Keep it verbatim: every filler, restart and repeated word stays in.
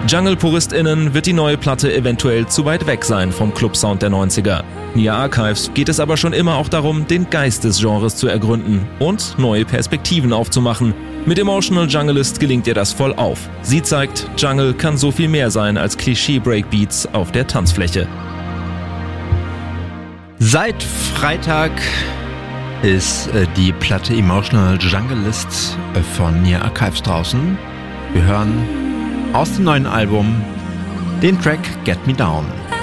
Jungle-PuristInnen wird die neue Platte eventuell zu weit weg sein vom Clubsound der neunziger. Nia Archives geht es aber schon immer auch darum, den Geist des Genres zu ergründen und neue Perspektiven aufzumachen. Mit Emotional Junglist gelingt ihr das voll auf. Sie zeigt, Jungle kann so viel mehr sein als Klischee-Breakbeats auf der Tanzfläche. Seit Freitag ist äh, die Platte Emotional Junglist äh, von Nia Archives draußen. Wir hören aus dem neuen Album den Track Get Me Down.